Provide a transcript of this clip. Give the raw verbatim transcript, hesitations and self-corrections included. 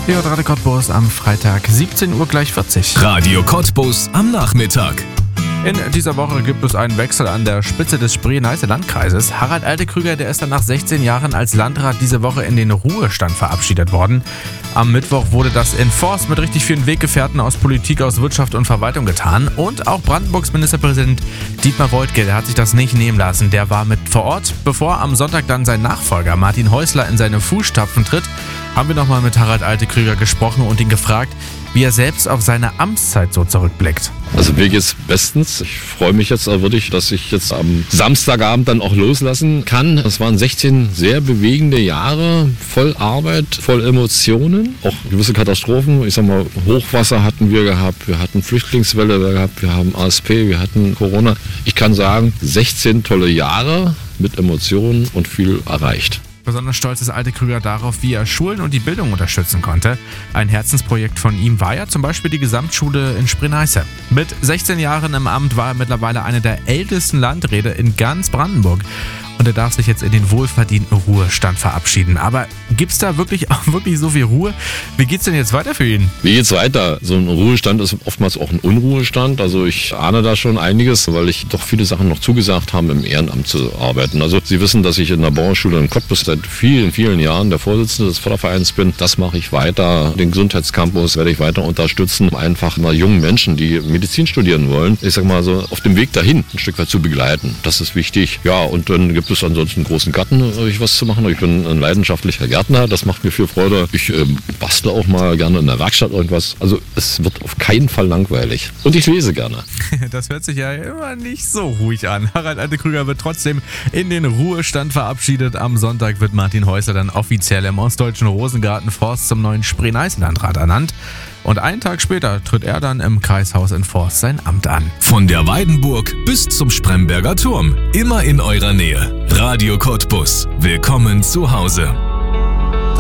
Ja, Radio Cottbus am Freitag, siebzehn Uhr gleich vierzig. Radio Cottbus am Nachmittag. In dieser Woche gibt es einen Wechsel an der Spitze des Spree-Neiße Landkreises. Harald Altekrüger, der ist dann nach sechzehn Jahren als Landrat diese Woche in den Ruhestand verabschiedet worden. Am Mittwoch wurde das in Forst mit richtig vielen Weggefährten aus Politik, aus Wirtschaft und Verwaltung getan. Und auch Brandenburgs Ministerpräsident Dietmar Woidke, der hat sich das nicht nehmen lassen. Der war mit vor Ort. Bevor am Sonntag dann sein Nachfolger Martin Häusler in seine Fußstapfen tritt, haben wir nochmal mit Harald Altekrüger gesprochen und ihn gefragt, wie er selbst auf seine Amtszeit so zurückblickt. Also mir geht's bestens. Ich freue mich jetzt auch wirklich, dass ich jetzt am Samstagabend dann auch loslassen kann. Das waren sechzehn sehr bewegende Jahre, voll Arbeit, voll Emotionen, auch gewisse Katastrophen. Ich sag mal, Hochwasser hatten wir gehabt, wir hatten Flüchtlingswelle gehabt, wir haben A S P, wir hatten Corona. Ich kann sagen, sechzehn tolle Jahre mit Emotionen und viel erreicht. Besonders stolz ist Altekrüger darauf, wie er Schulen und die Bildung unterstützen konnte. Ein Herzensprojekt von ihm war ja zum Beispiel die Gesamtschule in Spree-Neiße. Mit sechzehn Jahren im Amt war er mittlerweile eine der ältesten Landräte in ganz Brandenburg. Und er darf sich jetzt in den wohlverdienten Ruhestand verabschieden. Aber gibt's da wirklich auch wirklich so viel Ruhe? Wie geht's denn jetzt weiter für ihn? Wie geht's weiter? So ein Ruhestand ist oftmals auch ein Unruhestand. Also ich ahne da schon einiges, weil ich doch viele Sachen noch zugesagt habe, im Ehrenamt zu arbeiten. Also Sie wissen, dass ich in der Bauernschule in Cottbus seit vielen, vielen Jahren der Vorsitzende des Fördervereins bin. Das mache ich weiter. Den Gesundheitscampus werde ich weiter unterstützen, um einfach mal jungen Menschen, die Medizin studieren wollen, ich sag mal so, auf dem Weg dahin ein Stück weit zu begleiten. Das ist wichtig. Ja, und dann gibt es ansonsten einen großen Garten, ich was zu machen. Ich bin ein leidenschaftlicher Gärtner, das macht mir viel Freude. Ich äh, bastle auch mal gerne in der Werkstatt irgendwas. Also es wird auf keinen Fall langweilig. Und ich lese gerne. Das hört sich ja immer nicht so ruhig an. Harald Altekrüger wird trotzdem in den Ruhestand verabschiedet. Am Sonntag wird Martin Häusler dann offiziell im ostdeutschen Rosengarten Forst zum neuen Spree-Neiße-Landrat ernannt. Und einen Tag später tritt er dann im Kreishaus in Forst sein Amt an. Von der Weidenburg bis zum Spremberger Turm. Immer in eurer Nähe. Radio Cottbus. Willkommen zu Hause.